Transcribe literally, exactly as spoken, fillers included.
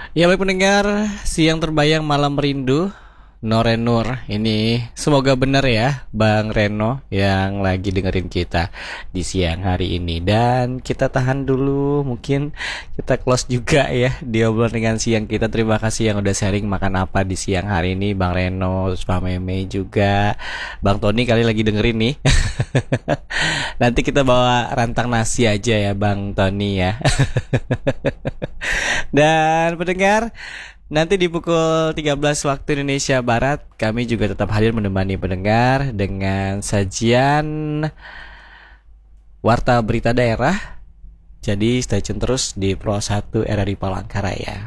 Ya baik pendengar, siang terbayang malam rindu Norenur. Ini semoga benar ya Bang Reno yang lagi dengerin kita di siang hari ini. Dan kita tahan dulu, mungkin kita close juga ya di obrolan dengan siang kita. Terima kasih yang udah sharing makan apa di siang hari ini Bang Reno, terus Pak Meme juga. Bang Tony kali lagi dengerin nih. Nanti kita bawa rantang nasi aja ya Bang Tony ya. Dan pendengar, nanti di pukul tiga belas waktu Indonesia Barat, kami juga tetap hadir menemani pendengar dengan sajian Warta Berita Daerah. Jadi stay tune terus di Pro satu R R I Palangkaraya.